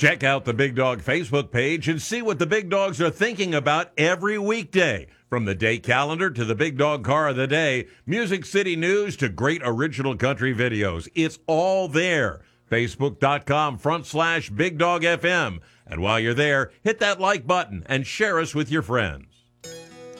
Check out the Big Dog Facebook page and see what the Big Dogs are thinking about every weekday. From the day calendar to the Big Dog Car of the Day, Music City News to great original country videos. It's all there. Facebook.com/Big Dog FM. And while you're there, hit that like button and share us with your friends.